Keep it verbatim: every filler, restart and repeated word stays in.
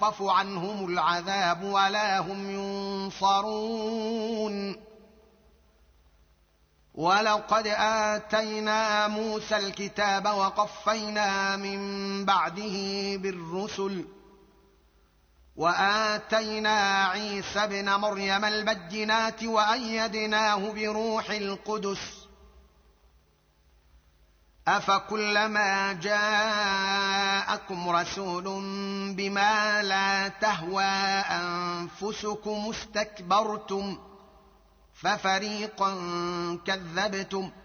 يخفف عنهم العذاب ولا هم ينصرون. ولقد آتينا موسى الكتاب وقفينا من بعده بالرسل وآتينا عيسى ابن مريم البينات وأيدناه بروح القدس أفكلما جاءكم رسول بما لا تهوى أنفسكم استكبرتم ففريقا كذبتم